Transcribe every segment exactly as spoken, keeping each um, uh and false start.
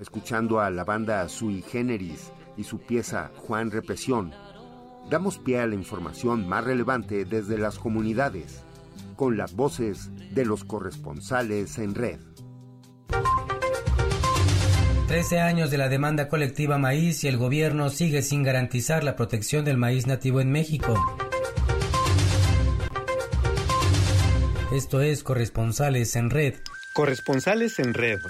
escuchando a la banda Sui Generis y su pieza Juan Represión. Damos pie a la información más relevante desde las comunidades, con las voces de los corresponsales en red. Trece años de la demanda colectiva maíz y el gobierno sigue sin garantizar la protección del maíz nativo en México. Esto es Corresponsales en Red. Corresponsales en Red.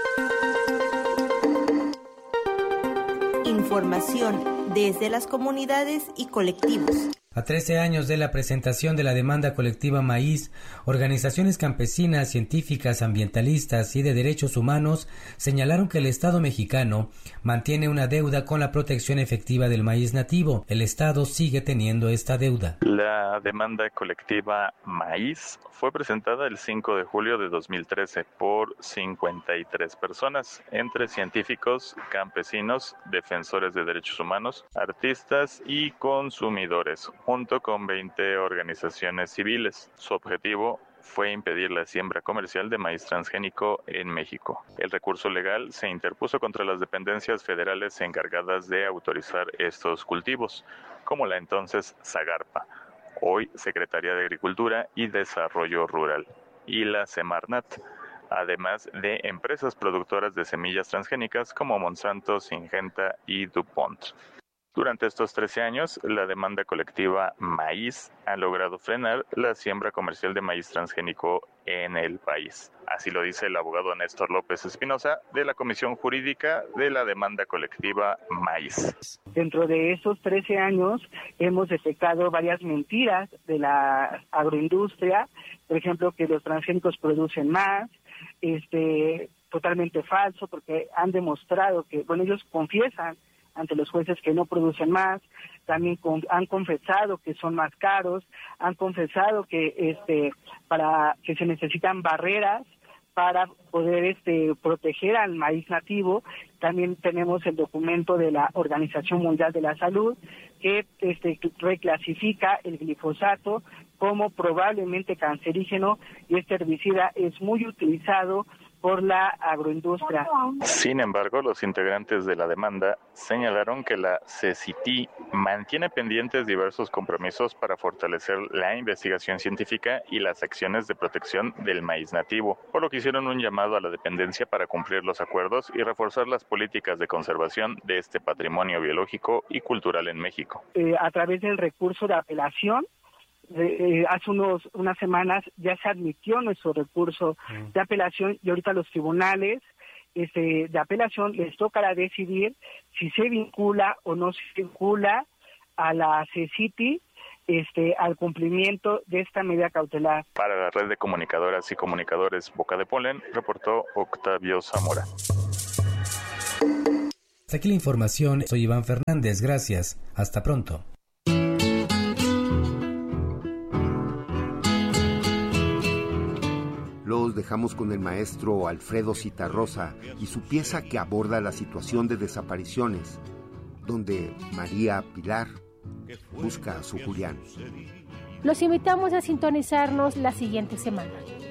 Información desde las comunidades y colectivos. A trece años de la presentación de la demanda colectiva maíz, organizaciones campesinas, científicas, ambientalistas y de derechos humanos señalaron que el Estado mexicano mantiene una deuda con la protección efectiva del maíz nativo. El Estado sigue teniendo esta deuda. La demanda colectiva maíz fue presentada el cinco de julio de dos mil trece por cincuenta y tres personas, entre científicos, campesinos, defensores de derechos humanos, artistas y consumidores, junto con veinte organizaciones civiles. Su objetivo fue impedir la siembra comercial de maíz transgénico en México. El recurso legal se interpuso contra las dependencias federales encargadas de autorizar estos cultivos, como la entonces Zagarpa, hoy Secretaría de Agricultura y Desarrollo Rural, y la Semarnat, además de empresas productoras de semillas transgénicas como Monsanto, Syngenta y DuPont. Durante estos trece años, la demanda colectiva maíz ha logrado frenar la siembra comercial de maíz transgénico en el país. Así lo dice el abogado Néstor López Espinosa de la Comisión Jurídica de la Demanda Colectiva Maíz. Dentro de estos trece años hemos detectado varias mentiras de la agroindustria, por ejemplo, que los transgénicos producen más, este, totalmente falso, porque han demostrado que, bueno, ellos confiesan ante los jueces que no producen más, también con, han confesado que son más caros, han confesado que este para que se necesitan barreras para poder este proteger al maíz nativo. También tenemos el documento de la Organización Mundial de la Salud que este reclasifica el glifosato como probablemente cancerígeno, y este herbicida es muy utilizado por la agroindustria. Sin embargo, los integrantes de la demanda señalaron que la C E C I T I mantiene pendientes diversos compromisos para fortalecer la investigación científica y las acciones de protección del maíz nativo, por lo que hicieron un llamado a la dependencia para cumplir los acuerdos y reforzar las políticas de conservación de este patrimonio biológico y cultural en México. Eh, a través del recurso de apelación, Eh, hace unos unas semanas ya se admitió nuestro recurso de apelación, y ahorita los tribunales este, de apelación les tocará decidir si se vincula o no se vincula a la C E C I T I este, al cumplimiento de esta medida cautelar. Para la red de comunicadoras y comunicadores Boca de Polen, reportó Octavio Zamora. Hasta aquí la información. Soy Iván Fernández. Gracias. Hasta pronto. Los dejamos con el maestro Alfredo Zitarrosa y su pieza que aborda la situación de desapariciones, donde María Pilar busca a su Julián. Los invitamos a sintonizarnos la siguiente semana.